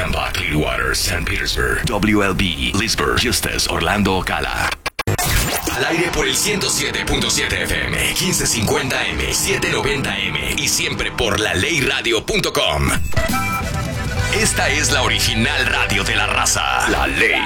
Tampa, Clearwater, St. Petersburg, WLB, Leesburg, Eustis, Orlando, Ocala. Al aire por el 107.7 FM, 1550M, 790M y siempre por laleyradio.com. Esta es la original radio de la raza, La Ley.